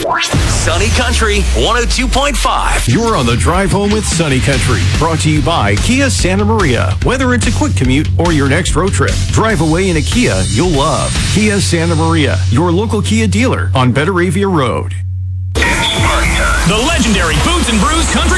Sunny Country 102.5. You're on the drive home with Sunny Country. Brought to you by Kia Santa Maria. Whether it's a quick commute or your next road trip, drive away in a Kia you'll love. Kia Santa Maria, your local Kia dealer on Betaravia Road. The legendary Boots and Brews Country